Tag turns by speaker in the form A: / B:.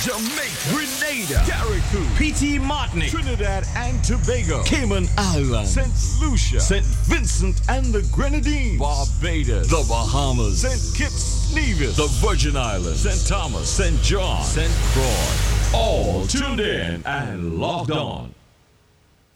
A: Jamaica, Grenada, Carriacou, PT Martinique, Trinidad and Tobago, Cayman Islands, St. Lucia, St. Vincent and the Grenadines, Barbados, the Bahamas, St. Kitts, Nevis, the Virgin Islands, St. Thomas, St. John, St. Croix. All tuned in and logged on.